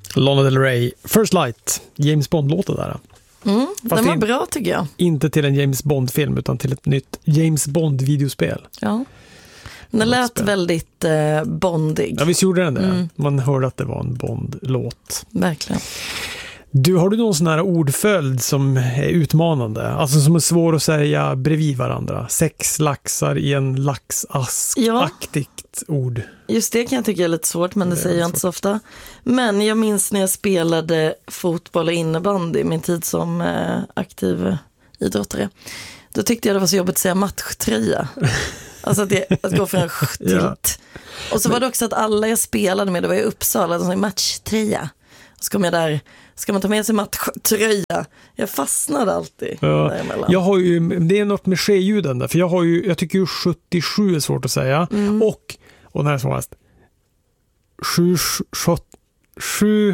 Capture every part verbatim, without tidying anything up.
Lana Del Rey, First Light, James Bond-låten där. Mm, den var bra tycker jag. Inte till en James Bond-film utan till ett nytt James Bond-videospel. Ja. Den lät spel. väldigt eh, bondig. Ja, visst gjorde den det. Mm. Man hörde att det var en Bond-låt. Verkligen. Du, har du någon sån här ordföljd som är utmanande? Alltså som är svår att säga bredvid varandra? Sex laxar i en laxask-aktigt ja. ord. Just det kan jag tycka är lite svårt, men det, det säger jag inte så ofta. Men jag minns när jag spelade fotboll och innebandy i min tid som eh, aktiv idrottare. Då tyckte jag det var så jobbigt att säga matchtröja. Alltså att, det, att gå från till ja. Och så var det också att alla jag spelade med, det var i Uppsala, de sa matchtröja. Och så kom jag där, ska man ta med sig matchtröja? Jag fastnade alltid ja. däremellan. Jag har ju, det är något med skeljuden där, för jag har ju, jag tycker ju sjuttiosju är svårt att säga. Mm. Och, och när är det svårast? Sju, shot, sju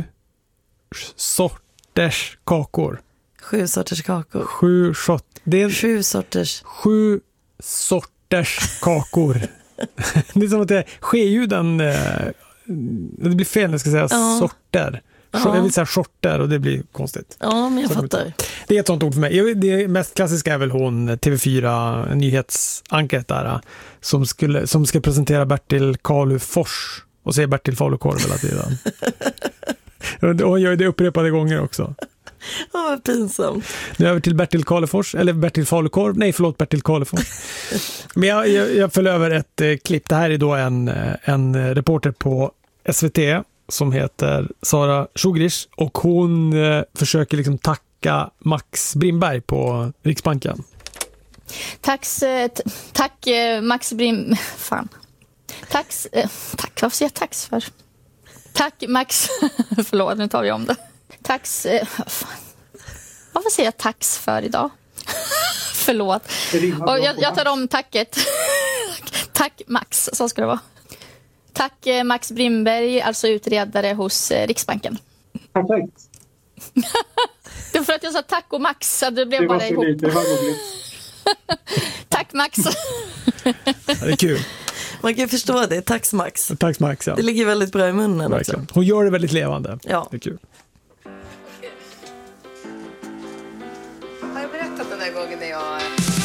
sorters kakor. Sju sorters kakor. Sju shot. Det är sju sorters. Sju sorters kakor. Det är som att det är skeljuden, det blir fel när jag ska säga ja. sorter. Ja. Jag vill säga shorter och det blir konstigt. Ja, men jag så fattar. Det är ett sånt ord för mig. Det mest klassiska är väl hon T V fyra nyhetsanket där som, skulle, som ska presentera Bertil Kalufors och säger Bertil Falukorv hela tiden. Och hon gör det upprepade gånger också. Ja, vad pinsamt. Nu över till Bertil Kalufors, eller Bertil Falukorv. Nej, förlåt, Bertil Kalufors. Men jag, jag, jag föll över ett eh, klipp. Det här är då en, en reporter på S V T som heter Sara Shugrish och hon eh, försöker liksom tacka Max Brimberg på Riksbanken. Tack, eh, t- tack eh, Max Brim... Fan. Tack, eh, tack, vad säger jag tax för? Tack Max... Förlåt, nu tar vi om det. Tax... Eh, fan. Varför säger jag tax för idag? Förlåt. Och jag, jag tar om tacket. Tack Max, så ska det vara. Tack Max Brimberg, alltså utredare hos Riksbanken. Perfekt. Det var för att jag sa tack och Max, så det blev det bara ihop. Det var roligt. Tack Max. Ja, det är kul. Man kan förstå det, tack Max. Tack Max, ja. Det ligger väldigt bra i munnen också. Hon gör det väldigt levande. Ja. Det är kul.